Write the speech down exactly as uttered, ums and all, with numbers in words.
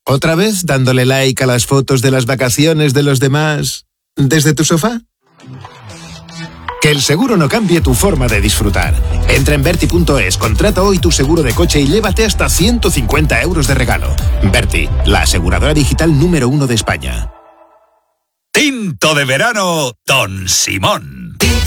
¿Otra vez dándole like a las fotos de las vacaciones de los demás desde tu sofá? Que el seguro no cambie tu forma de disfrutar. Entra en Verti punto es, contrata hoy tu seguro de coche y llévate hasta ciento cincuenta euros de regalo. Verti, la aseguradora digital número uno de España. Tinto de verano, Don Simón.